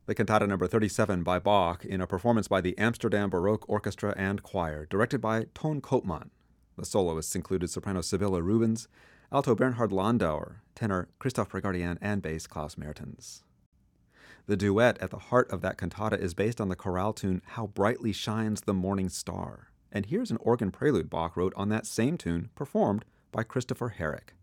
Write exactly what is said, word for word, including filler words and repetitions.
The Cantata number thirty-seven by Bach in a performance by the Amsterdam Baroque Orchestra and Choir, directed by Ton Koopman. The soloists included soprano Sibylle Rubens, alto Bernhard Landauer, tenor Christoph Pregardian, and bass Klaus Mertens. The duet at the heart of that cantata is based on the chorale tune How Brightly Shines the Morning Star. And here's an organ prelude Bach wrote on that same tune, performed by Christopher Herrick.